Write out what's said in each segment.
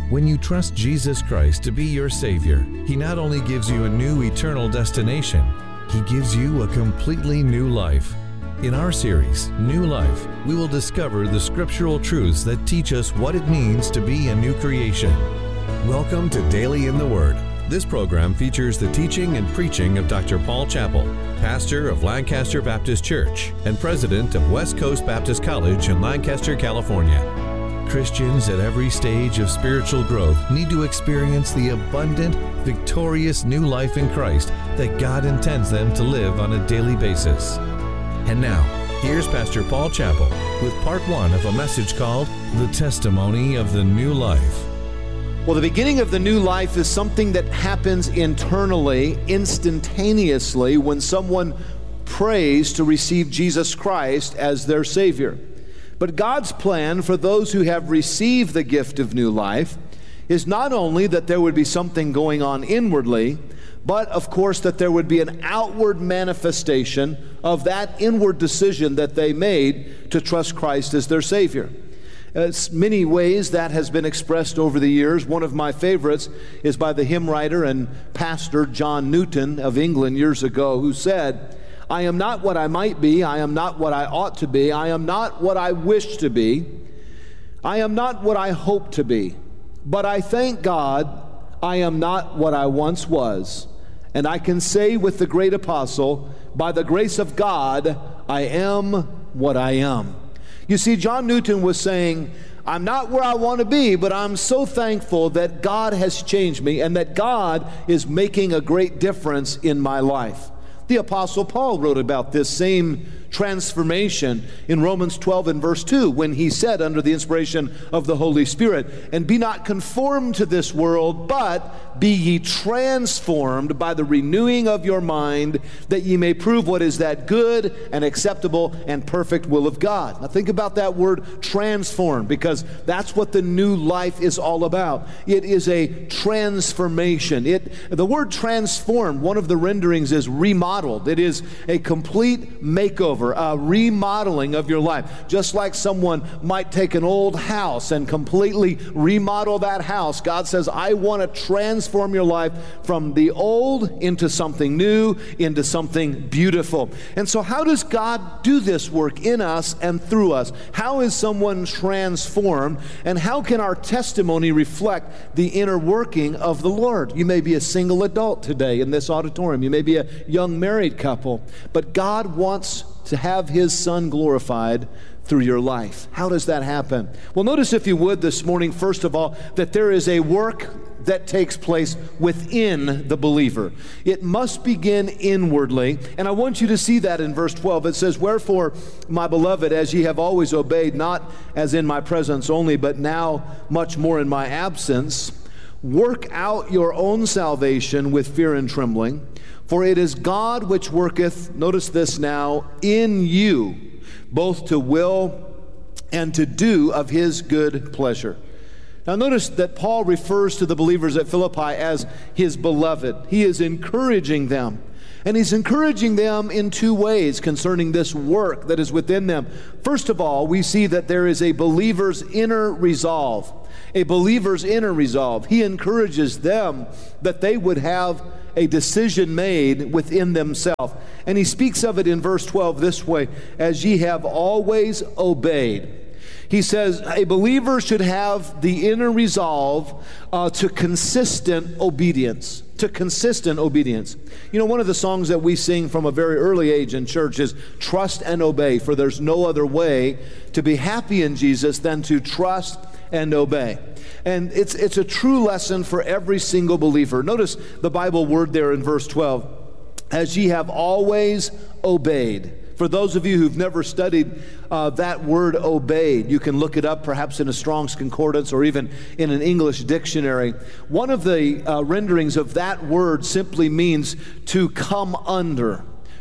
When you trust Jesus Christ to be your Savior, He not only gives you a new eternal destination, He gives you a completely new life. In our series, New Life, we will discover the scriptural truths that teach us what it means to be a new creation. Welcome to Daily in the Word. This program features the teaching and preaching of Dr. Paul Chappell, pastor of Lancaster Baptist Church and president of West Coast Baptist College in Lancaster, California. Christians at every stage of spiritual growth need to experience the abundant, victorious new life in Christ that God intends them to live on a daily basis. And now, here's Pastor Paul Chappell with part one of a message called The Testimony of the New Life. Well, the beginning of the new life is something that happens internally, instantaneously, when someone prays to receive Jesus Christ as their Savior. But God's plan for those who have received the gift of new life is not only that there would be something going on inwardly, but of course that there would be an outward manifestation of that inward decision that they made to trust Christ as their Savior. Many ways that has been expressed over the years. One of my favorites is by the hymn writer and pastor John Newton of England years ago, who said, "I am not what I might be, I am not what I ought to be, I am not what I wish to be, I am not what I hope to be, but I thank God I am not what I once was. And I can say with the great apostle, by the grace of God, I am what I am." You see, John Newton was saying, I'm not where I want to be, but I'm so thankful that God has changed me and that God is making a great difference in my life. The Apostle Paul wrote about this same transformation in Romans 12 and verse 2 when he said, under the inspiration of the Holy Spirit, "And be not conformed to this world, but be ye transformed by the renewing of your mind, that ye may prove what is that good and acceptable and perfect will of God." Now think about that word transformed, because that's what the new life is all about. It is a transformation. The word transformed, one of the renderings is remodeled. It is a complete makeover, a remodeling of your life. Just like someone might take an old house and completely remodel that house, God says, I want to transform your life from the old into something new, into something beautiful. And so how does God do this work in us and through us? How is someone transformed? And how can our testimony reflect the inner working of the Lord? You may be a single adult today in this auditorium. You may be a young married couple. But God wants to have His Son glorified through your life. How does that happen? Well, notice, if you would, this morning, first of all, that there is a work that takes place within the believer. It must begin inwardly, and I want you to see that in verse 12. It says, "Wherefore, my beloved, as ye have always obeyed, not as in my presence only, but now much more in my absence, work out your own salvation with fear and trembling. For it is God which worketh," notice this now, "in you, both to will and to do of His good pleasure." Now notice that Paul refers to the believers at Philippi as his beloved. He is encouraging them. And he's encouraging them in two ways concerning this work that is within them. First of all, we see that there is a believer's inner resolve. A believer's inner resolve. He encourages them that they would have a decision made within themselves. And he speaks of it in verse 12 this way, "As ye have always obeyed." He says a believer should have the inner resolve to consistent obedience. To consistent obedience. You know, one of the songs that we sing from a very early age in church is "Trust and Obey," for there's no other way to be happy in Jesus than to trust and obey. And it's a true lesson for every single believer. Notice the Bible word there in verse 12, "As ye have always obeyed." For those of you who've never studied that word obeyed, you can look it up perhaps in a Strong's Concordance or even in an English dictionary. One of the renderings of that word simply means to come under.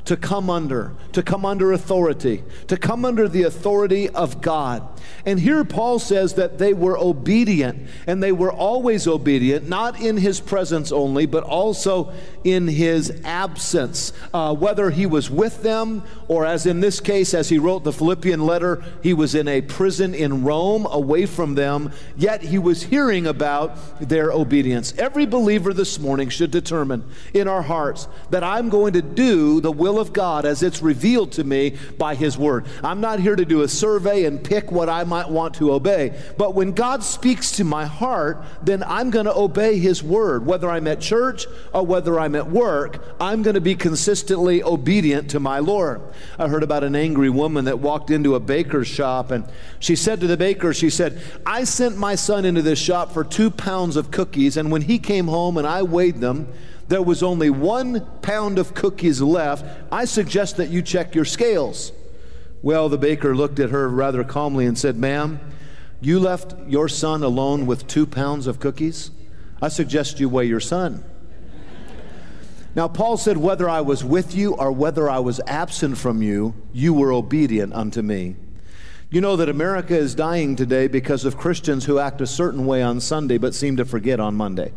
to come under authority, to come under the authority of God. And here Paul says that they were obedient, and they were always obedient, not in his presence only, but also in his absence. Whether he was with them, or as in this case, as he wrote the Philippian letter, he was in a prison in Rome away from them, yet he was hearing about their obedience. Every believer this morning should determine in our hearts that I'm going to do the will of God as it's revealed to me by his word. I'm not here to do a survey and pick what I might want to obey, but when God speaks to my heart, then I'm going to obey his word. Whether I'm at church or whether I'm at work, I'm going to be consistently obedient to my Lord. I heard about an angry woman that walked into a baker's shop, and she said to the baker, she said, I sent my son into this shop for 2 pounds of cookies, and when he came home and I weighed them, there was only 1 pound of cookies left. I suggest that you check your scales. Well, the baker looked at her rather calmly and said, ma'am, you left your son alone with 2 pounds of cookies? I suggest you weigh your son. Now, Paul said, whether I was with you or whether I was absent from you, you were obedient unto me. You know that America is dying today because of Christians who act a certain way on Sunday but seem to forget on Monday.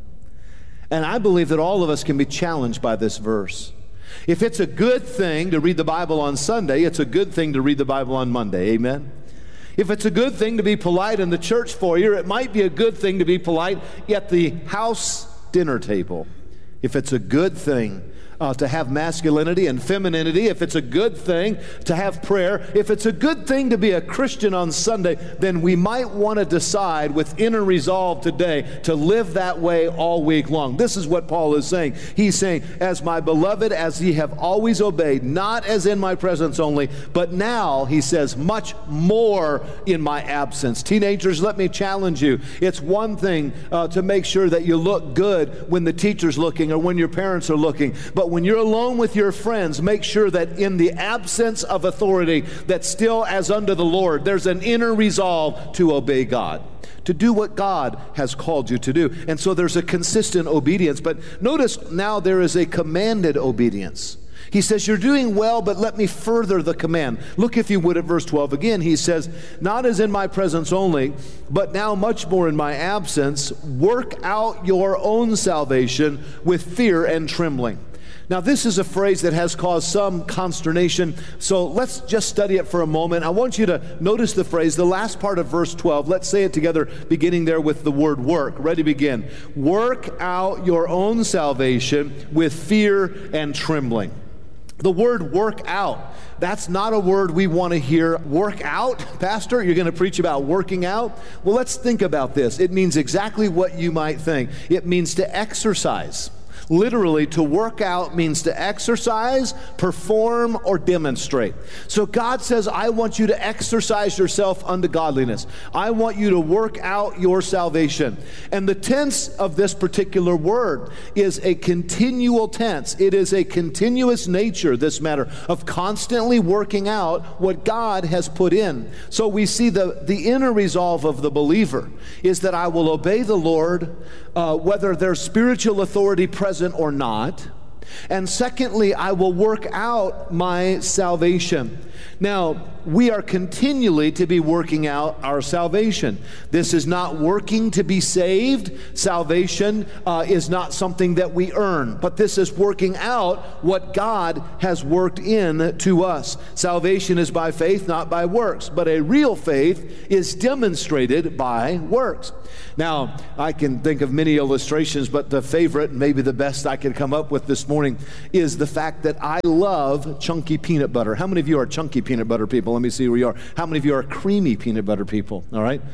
And I believe that all of us can be challenged by this verse. If it's a good thing to read the Bible on Sunday, it's a good thing to read the Bible on Monday. Amen? If it's a good thing to be polite in the church foyer, it might be a good thing to be polite at the house dinner table. If it's a good thing to have masculinity and femininity, if it's a good thing to have prayer, if it's a good thing to be a Christian on Sunday, then we might want to decide with inner resolve today to live that way all week long. This is what Paul is saying. He's saying, as my beloved, as ye have always obeyed, not as in my presence only, but now, he says, much more in my absence. Teenagers, let me challenge you. It's one thing to make sure that you look good when the teacher's looking or when your parents are looking, but when you're alone with your friends, make sure that in the absence of authority, that still as unto the Lord, there's an inner resolve to obey God, to do what God has called you to do. And so there's a consistent obedience. But notice now there is a commanded obedience. He says, you're doing well, but let me further the command. Look, if you would, at verse 12 again. He says, not as in my presence only, but now much more in my absence, work out your own salvation with fear and trembling. Now, this is a phrase that has caused some consternation, so let's just study it for a moment. I want you to notice the phrase, the last part of verse 12. Let's say it together, beginning there with the word work. Ready, begin. Work out your own salvation with fear and trembling. The word work out, that's not a word we want to hear. Work out? Pastor, you're going to preach about working out? Well, let's think about this. It means exactly what you might think. It means to exercise. Literally, to work out means to exercise, perform, or demonstrate. So God says, I want you to exercise yourself unto godliness. I want you to work out your salvation. And the tense of this particular word is a continual tense. It is a continuous nature, this matter, of constantly working out what God has put in. So we see the inner resolve of the believer is that I will obey the Lord, whether there's spiritual authority present or not. And secondly, I will work out my salvation. Now, we are continually to be working out our salvation. This is not working to be saved. Salvation is not something that we earn, but this is working out what God has worked in to us. Salvation is by faith, not by works, but a real faith is demonstrated by works. Now, I can think of many illustrations, but the favorite, maybe the best I could come up with this morning, is the fact that I love chunky peanut butter. How many of you are chunky peanut butter people? Let me see where you are. How many of you are creamy peanut butter people? All right?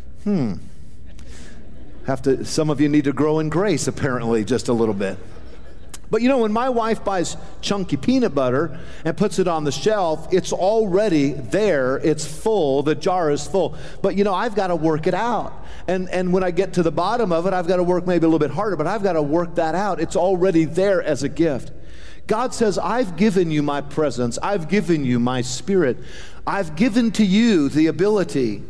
Some of you need to grow in grace, apparently, just a little bit. But you know, when my wife buys chunky peanut butter and puts it on the shelf, it's already there. It's full. The jar is full. But you know, I've got to work it out. And when I get to the bottom of it, I've got to work maybe a little bit harder, but I've got to work that out. It's already there as a gift. God says, I've given you my presence. I've given you my spirit. I've given to you the ability,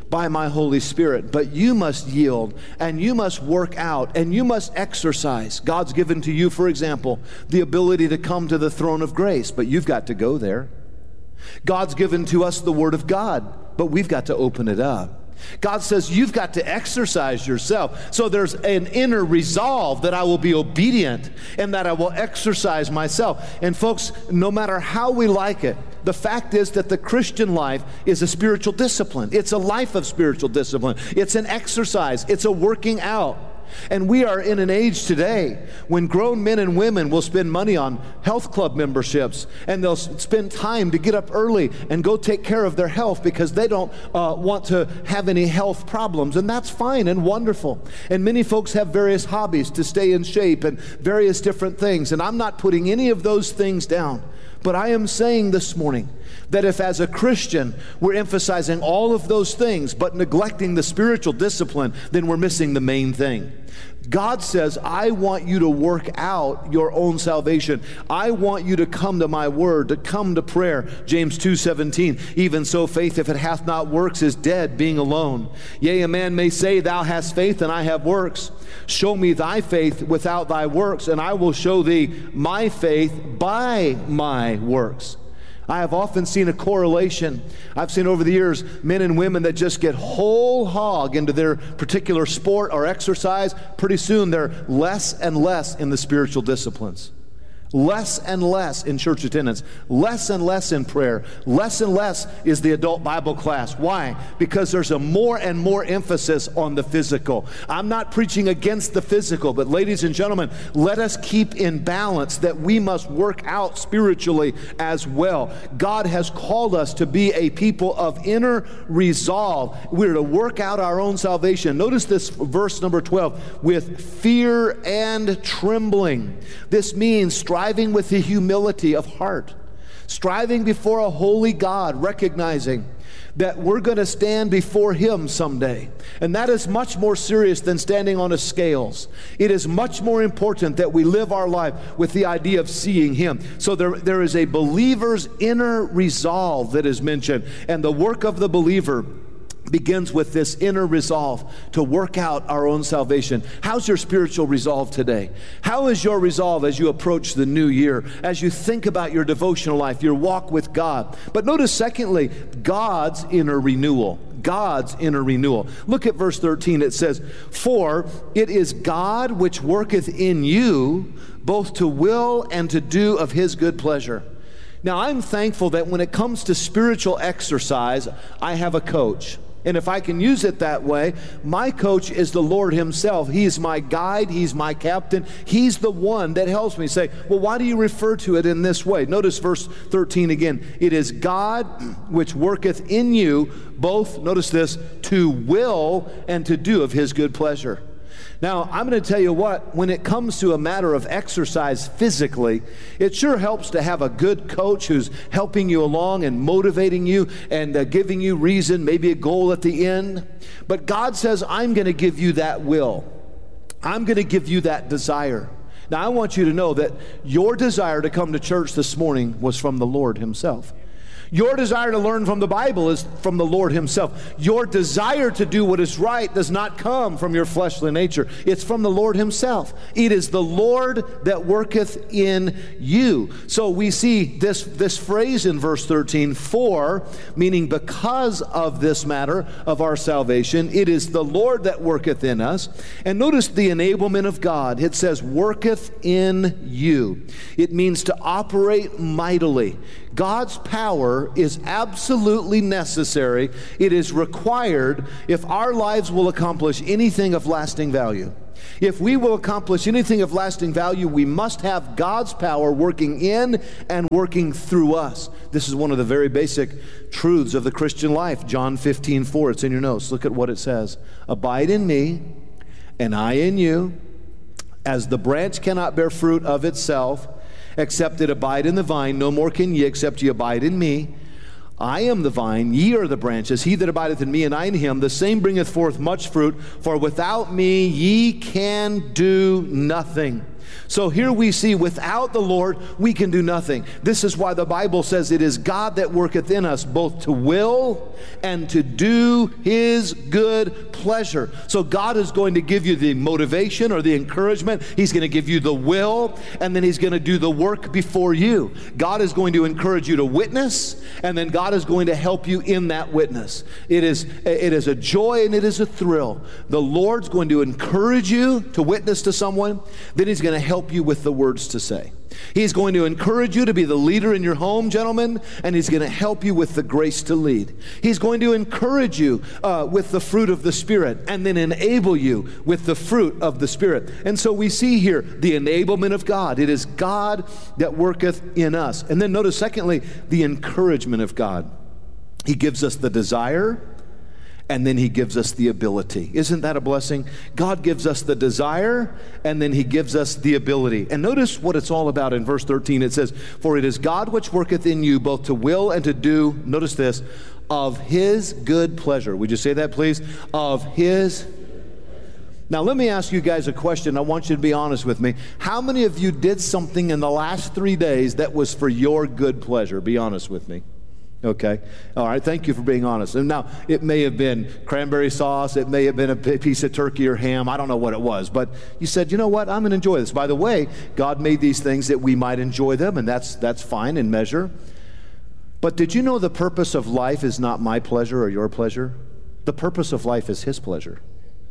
by my Holy Spirit. But you must yield, and you must work out, and you must exercise. God's given to you, for example, the ability to come to the throne of grace, but you've got to go there. God's given to us the Word of God, but we've got to open it up. God says you've got to exercise yourself. So there's an inner resolve that I will be obedient and that I will exercise myself. And folks, no matter how we like it, the fact is that the Christian life is a spiritual discipline. It's a life of spiritual discipline. It's an exercise. It's a working out. And we are in an age today when grown men and women will spend money on health club memberships, and they'll spend time to get up early and go take care of their health because they don't want to have any health problems. And that's fine and wonderful. And many folks have various hobbies to stay in shape and various different things. And I'm not putting any of those things down. But I am saying this morning that if as a Christian we're emphasizing all of those things but neglecting the spiritual discipline, then we're missing the main thing. God says, I want you to work out your own salvation. I want you to come to my word, to come to prayer. James 2:17, even so faith, if it hath not works, is dead, being alone. Yea, a man may say, thou hast faith, and I have works. Show me thy faith without thy works, and I will show thee my faith by my works. I have often seen a correlation. I've seen over the years men and women that just get whole hog into their particular sport or exercise. Pretty soon they're less and less in the spiritual disciplines. Less and less in church attendance, less and less in prayer, less and less is the adult Bible class. Why? Because there's a more and more emphasis on the physical. I'm not preaching against the physical, but ladies and gentlemen, let us keep in balance that we must work out spiritually as well. God has called us to be a people of inner resolve. We're to work out our own salvation. Notice this verse number 12, with fear and trembling. This means striving with the humility of heart, striving before a holy God, recognizing that we're going to stand before Him someday. And that is much more serious than standing on a scales. It is much more important that we live our life with the idea of seeing Him. So there is a believer's inner resolve that is mentioned, and the work of the believer begins with this inner resolve to work out our own salvation. How's your spiritual resolve today? How is your resolve as you approach the new year, as you think about your devotional life, your walk with God? But notice, secondly, God's inner renewal. God's inner renewal. Look at verse 13. It says, for it is God which worketh in you both to will and to do of His good pleasure. Now, I'm thankful that when it comes to spiritual exercise, I have a coach. And if I can use it that way, my coach is the Lord Himself. He's my guide. He's my captain. He's the one that helps me. Say, well, why do you refer to it in this way? Notice verse 13 again. It is God which worketh in you both, notice this, to will and to do of His good pleasure. Now, I'm going to tell you what, when it comes to a matter of exercise physically, it sure helps to have a good coach who's helping you along and motivating you and giving you reason, maybe a goal at the end. But God says, I'm going to give you that will. I'm going to give you that desire. Now, I want you to know that your desire to come to church this morning was from the Lord Himself. Your desire to learn from the Bible is from the Lord Himself. Your desire to do what is right does not come from your fleshly nature. It's from the Lord Himself. It is the Lord that worketh in you. So we see this phrase in verse 13, for, meaning because of this matter of our salvation, it is the Lord that worketh in us. And notice the enablement of God. It says, worketh in you. It means to operate mightily. God's power is absolutely necessary. It is required if our lives will accomplish anything of lasting value. If we will accomplish anything of lasting value, we must have God's power working in and working through us. This is one of the very basic truths of the Christian life. John 15:4, it's in your notes. Look at what it says. Abide in me, and I in you, as the branch cannot bear fruit of itself, except it abide in the vine, no more can ye, except ye abide in me. I am the vine, ye are the branches. He that abideth in me, and I in him, the same bringeth forth much fruit. For without me ye can do nothing. So here we see without the Lord, we can do nothing. This is why the Bible says it is God that worketh in us both to will and to do His good pleasure. So God is going to give you the motivation or the encouragement. He's going to give you the will, and then He's going to do the work before you. God is going to encourage you to witness, and then God is going to help you in that witness. It is a joy and it is a thrill. The Lord's going to encourage you to witness to someone, then He's going to help you with the words to say. He's going to encourage you to be the leader in your home, gentlemen, and He's going to help you with the grace to lead. He's going to encourage you with the fruit of the Spirit, and then enable you with the fruit of the Spirit. And so we see here the enablement of God. It is God that worketh in us. And then notice, secondly, the encouragement of God. He gives us the desire, and then He gives us the ability. Isn't that a blessing? God gives us the desire, and then He gives us the ability. And notice what it's all about in verse 13. It says, "For it is God which worketh in you both to will and to do," notice this, "of His good pleasure." Would you say that, please? Of His. Now, let me ask you guys a question. I want you to be honest with me. How many of you did something in the last 3 days that was for your good pleasure? Be honest with me. Okay. All right. Thank you for being honest. And now, it may have been cranberry sauce. It may have been a piece of turkey or ham. I don't know what it was. But you said, you know what? I'm going to enjoy this. By the way, God made these things that we might enjoy them, and that's fine in measure. But did you know the purpose of life is not my pleasure or your pleasure? The purpose of life is His pleasure.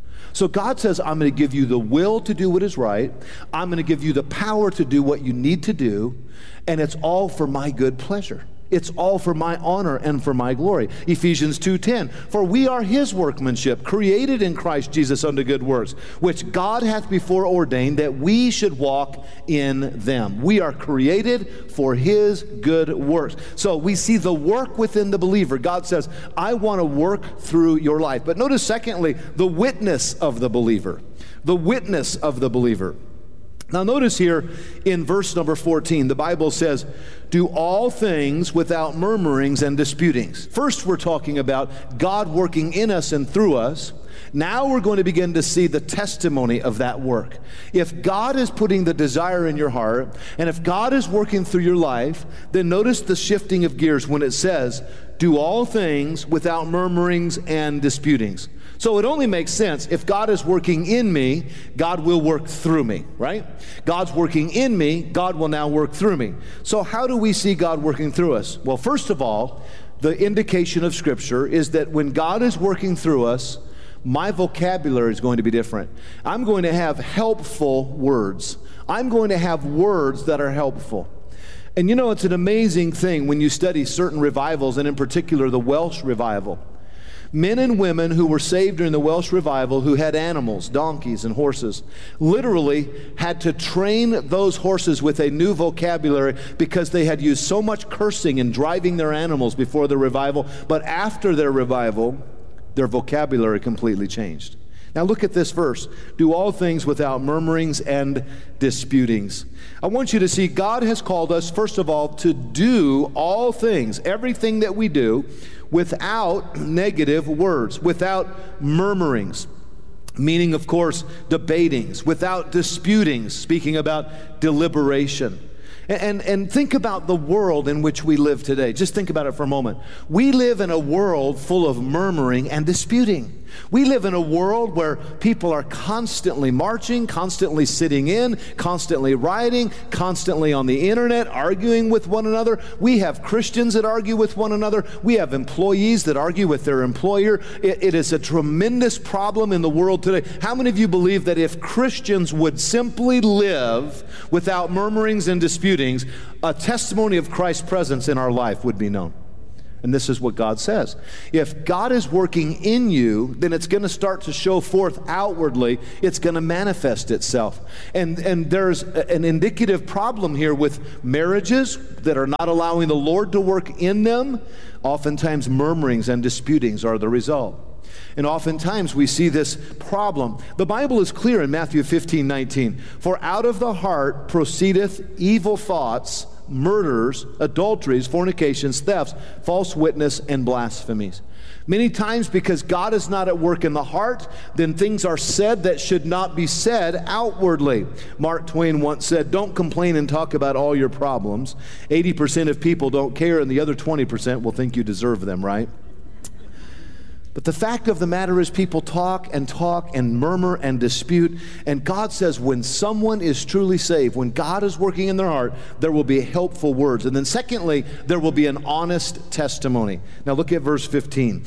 So God says, I'm going to give you the will to do what is right. I'm going to give you the power to do what you need to do. And it's all for my good pleasure. It's all for my honor and for my glory. Ephesians 2:10, "For we are His workmanship, created in Christ Jesus unto good works, which God hath before ordained that we should walk in them." We are created for His good works. So we see the work within the believer. God says, I want to work through your life. But notice, secondly, the witness of the believer. The witness of the believer. Now notice here in verse number 14, the Bible says, "Do all things without murmurings and disputings." First, we're talking about God working in us and through us. Now we're going to begin to see the testimony of that work. If God is putting the desire in your heart, and if God is working through your life, then notice the shifting of gears when it says, "Do all things without murmurings and disputings." So it only makes sense if God is working in me, God will work through me, right? God's working in me, God will now work through me. So how do we see God working through us? Well, first of all, the indication of Scripture is that when God is working through us, my vocabulary is going to be different. I'm going to have helpful words. I'm going to have words that are helpful. And you know, it's an amazing thing when you study certain revivals, and in particular the Welsh revival. Men and women who were saved during the Welsh revival, who had animals, donkeys and horses, literally had to train those horses with a new vocabulary because they had used so much cursing in driving their animals before the revival. But after their revival, their vocabulary completely changed. Now look at this verse. "Do all things without murmurings and disputings." I want you to see God has called us, first of all, to do all things, everything that we do, without negative words, without murmurings, meaning, of course, debatings, without disputings, speaking about deliberation. And think about the world in which we live today. Just think about it for a moment. We live in a world full of murmuring and disputing. We live in a world where people are constantly marching, constantly sitting in, constantly rioting, constantly on the internet, arguing with one another. We have Christians that argue with one another. We have employees that argue with their employer. It is a tremendous problem in the world today. How many of you believe that if Christians would simply live without murmurings and disputings, a testimony of Christ's presence in our life would be known? And this is what God says. If God is working in you, then it's going to start to show forth outwardly. It's going to manifest itself. And there's an indicative problem here with marriages that are not allowing the Lord to work in them. Oftentimes murmurings and disputings are the result. And oftentimes we see this problem. The Bible is clear in Matthew 15:19. "For out of the heart proceedeth evil thoughts, murders, adulteries, fornications, thefts, false witness, and blasphemies." Many times because God is not at work in the heart, then things are said that should not be said outwardly. Mark Twain once said, don't complain and talk about all your problems. 80% of people don't care, and the other 20% will think you deserve them, right? But the fact of the matter is people talk and murmur and dispute. And God says when someone is truly saved, when God is working in their heart, there will be helpful words. And then secondly, there will be an honest testimony. Now look at verse 15.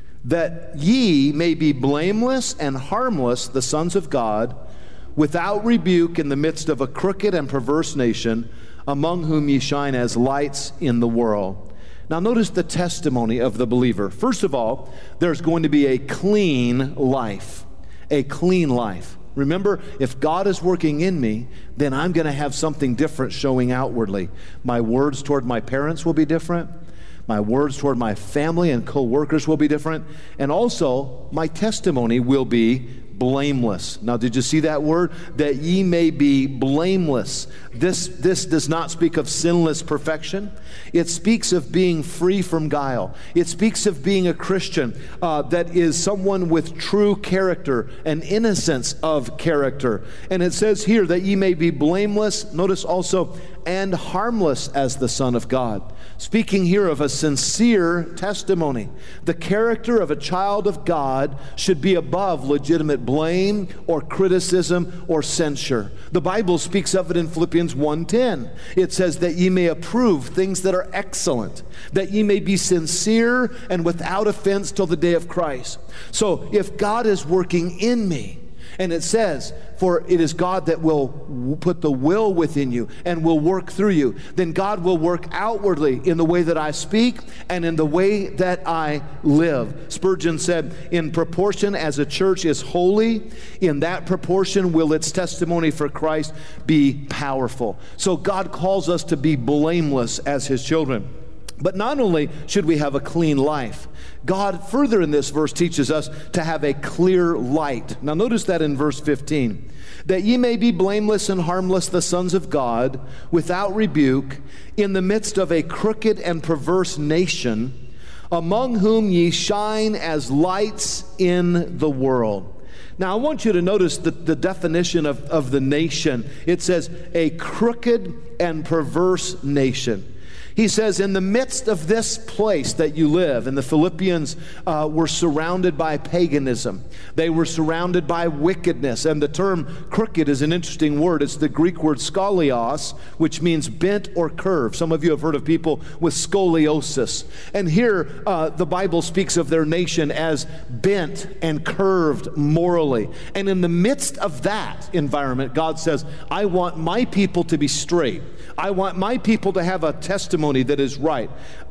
That ye may be blameless and harmless, the sons of God, without rebuke in the midst of a crooked and perverse nation, among whom ye shine as lights in the world. Now notice the testimony of the believer. First of all, there's going to be a clean life. A clean life. Remember, if God is working in me, then I'm going to have something different showing outwardly. My words toward my parents will be different. My words toward my family and co-workers will be different. And also, my testimony will be blameless. Now, did you see that word? That ye may be blameless. This does not speak of sinless perfection. It speaks of being free from guile. It speaks of being a Christian that is someone with true character and innocence of character. And it says here that ye may be blameless, notice also, and harmless as the Son of God. Speaking here of a sincere testimony. The character of a child of God should be above legitimate blame or criticism or censure. The Bible speaks of it in Philippians 1:10. It says that ye may approve things that are excellent, that ye may be sincere and without offense till the day of Christ. So if God is working in me, and it says, for it is God that will put the will within you and will work through you, then God will work outwardly in the way that I speak and in the way that I live. Spurgeon said, in proportion as a church is holy, in that proportion will its testimony for Christ be powerful. So God calls us to be blameless as His children. But not only should we have a clean life, God further in this verse teaches us to have a clear light. Now notice that in verse 15. That ye may be blameless and harmless, the sons of God, without rebuke, in the midst of a crooked and perverse nation, among whom ye shine as lights in the world. Now I want you to notice the definition of the nation. It says a crooked and perverse nation. He says, in the midst of this place that you live, and the Philippians were surrounded by paganism. They were surrounded by wickedness. And the term crooked is an interesting word. It's the Greek word skolios, which means bent or curved. Some of you have heard of people with scoliosis. And here, the Bible speaks of their nation as bent and curved morally. And in the midst of that environment, God says, I want my people to be straight. I want my people to have a testimony that is right.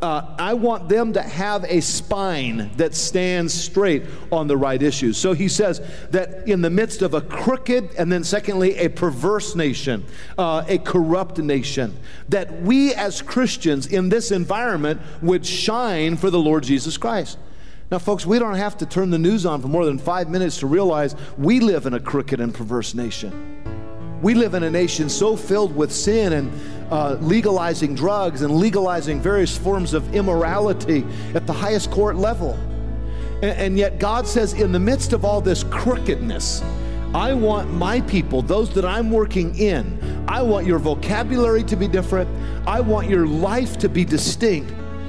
I want them to have a spine that stands straight on the right issues. So he says that in the midst of a crooked, and then secondly, a perverse nation, a corrupt nation, that we as Christians in this environment would shine for the Lord Jesus Christ. Now, folks, we don't have to turn the news on for more than 5 minutes to realize we live in a crooked and perverse nation. We live in a nation so filled with sin and legalizing drugs and legalizing various forms of immorality at the highest court level. And yet God says, in the midst of all this crookedness, I want my people, those that I'm working in, I want your vocabulary to be different. I want your life to be distinct.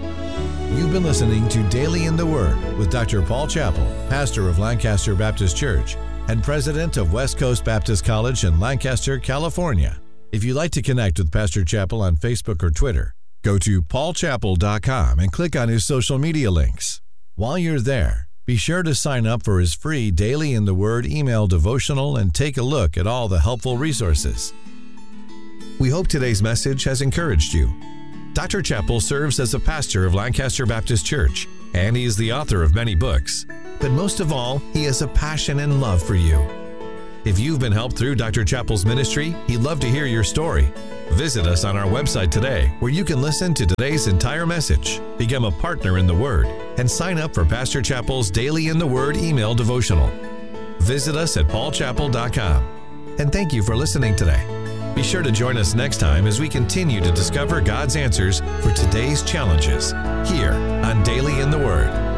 You've been listening to Daily in the Word with Dr. Paul Chappell, pastor of Lancaster Baptist Church and president of West Coast Baptist College in Lancaster, California. If you'd like to connect with Pastor Chappell on Facebook or Twitter, go to paulchappell.com and click on his social media links. While you're there, be sure to sign up for his free Daily in the Word email devotional and take a look at all the helpful resources. We hope today's message has encouraged you. Dr. Chappell serves as a pastor of Lancaster Baptist Church, and he is the author of many books. But most of all, he has a passion and love for you. If you've been helped through Dr. Chappell's ministry, he'd love to hear your story. Visit us on our website today, where you can listen to today's entire message, become a partner in the Word, and sign up for Pastor Chappell's Daily in the Word email devotional. Visit us at paulchappell.com. And thank you for listening today. Be sure to join us next time as we continue to discover God's answers for today's challenges here on Daily in the Word.